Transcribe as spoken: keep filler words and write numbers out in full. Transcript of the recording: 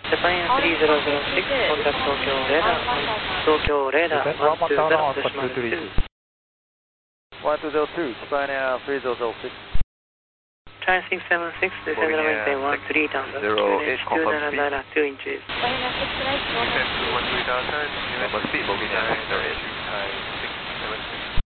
Japan three zero zero six, contact Tokyo radar, Tokyo radar, one two zero decimal two. one two zero two, Japan three zero zero six. Try six seven six, descend runway one three down, zero eight, two nine two inches. Descend to one three thousand, U S speed, Bogota, zero eight, six seven six.